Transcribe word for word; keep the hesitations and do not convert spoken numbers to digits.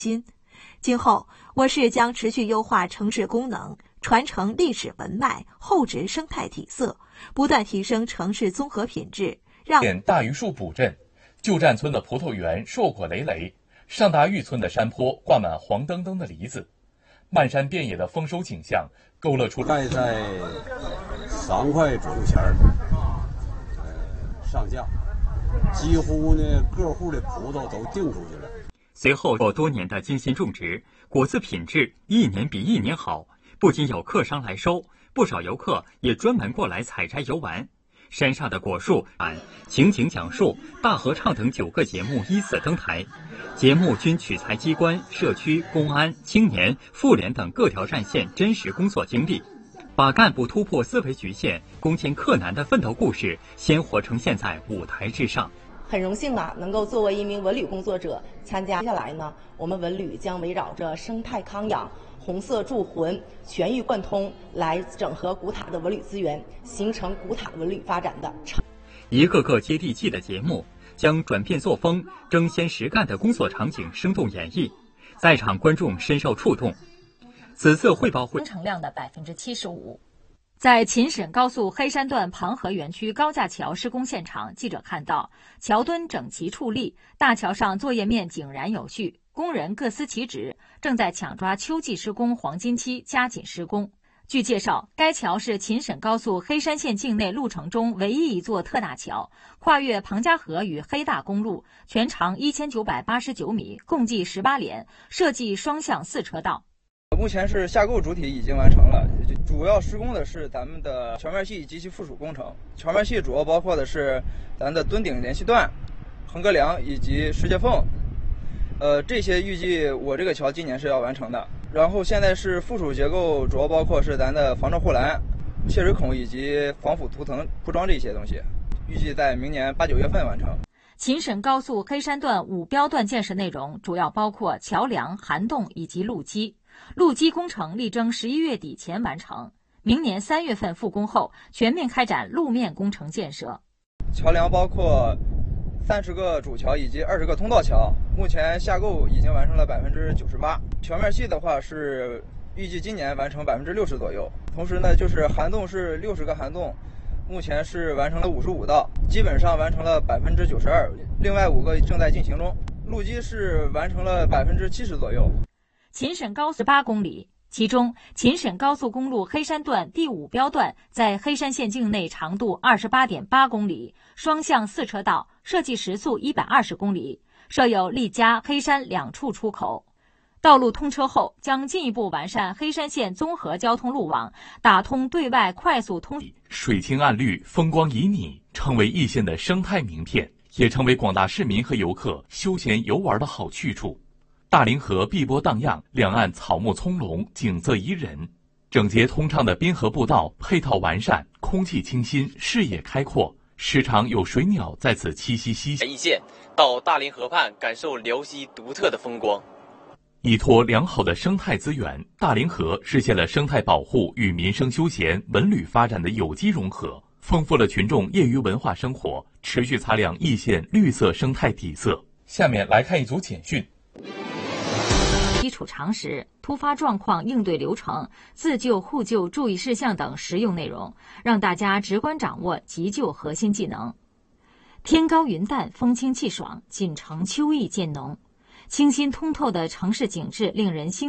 今今后，我市将持续优化城市功能，传承历史文脉，厚植生态体色，不断提升城市综合品质，让大榆树补镇、旧站村的葡萄园硕果累累，上达峪村的山坡挂满黄澄澄的梨子，漫山遍野的丰收景象勾勒出盖在三块左右钱儿，呃，上架，几乎呢各户的葡萄都订出去了。 随后多年的精心种植，果子品质一年比一年好，不仅有客商来收，不少游客也专门过来采摘游玩。山上的果树、情景讲述、大合唱等九个节目依次登台，节目均取材机关、社区、公安、青年、妇联等各条战线真实工作经历，把干部突破思维局限、攻坚克难的奋斗故事鲜活呈现在舞台之上。 很荣幸呢，能够作为一名文旅工作者参加。接下来呢，我们文旅将围绕着生态康养、红色铸魂、全域贯通来整合古塔的文旅资源，形成古塔文旅发展的。 一个个接地气的节目，将转变作风、争先实干的工作场景生动演绎，在场观众深受触动。此次汇报会工程量的百分之七十五。在秦沈高速黑山段庞河园区高架桥施工现场，记者看到桥墩整齐矗立，大桥上作业面井然有序，工人各司其职，正在抢抓秋季施工黄金期，加紧施工。据介绍，该桥是秦沈高速黑山县境内路程中唯一一座特大桥，跨越庞家河与黑大公路，全长一千九百八十九米，共计十八连，设计双向四车道。 目前是下构主体已经完成了，主要施工的是咱们的桥面系及其附属工程。桥面系主要包括的是咱的墩顶联系段、横隔梁以及石阶缝，呃，这些预计我这个桥今年是要完成的。然后现在是附属结构，主要包括是咱的防震护栏、泄水孔以及防腐涂层铺装这些东西，预计在明年八九月份完成。 秦沈高速黑山段五标段建设内容主要包括桥梁、涵洞以及路基。路基工程力争十一月底前完成，明年三月份复工后全面开展路面工程建设。 桥梁包括三十个主桥以及二十个通道桥，目前下构已经完成了百分之九十八。桥面系的话是预计今年完成百分之六十左右。同时呢，就是涵洞是六十个涵洞，目前是完成了五十五道，基本上完成了百分之九十二，另外五个正在进行中。路基是完成了百分之七十左右。 秦沈高速八公里，其中秦沈高速公路黑山段第五标段在黑山县境内长度 二十八点八公里，双向四车道，设计时速一百二十公里，设有丽家、黑山两处出口。道路通车后，将进一步完善黑山县综合交通路网，打通对外快速通。 水清岸绿，风光旖旎，成为易县的生态名片，也成为广大市民和游客休闲游玩的好去处。大凌河碧波荡漾，两岸草木葱茏，景色宜人。整洁通畅的滨河步道配套完善，空气清新，视野开阔，时常有水鸟在此栖息嬉戏。 易县到大凌河畔感受辽西独特的风光。 依托良好的生态资源，大凌河实现了生态保护与民生休闲、文旅发展的有机融合，丰富了群众业余文化生活，持续擦亮易县绿色生态底色。下面来看一组简讯。 基础常识、突发状况应对流程、自救互救注意事项等实用内容，让大家直观掌握急救核心技能。天高云淡，风清气爽，锦城秋意渐浓，清新通透的城市景致令人兴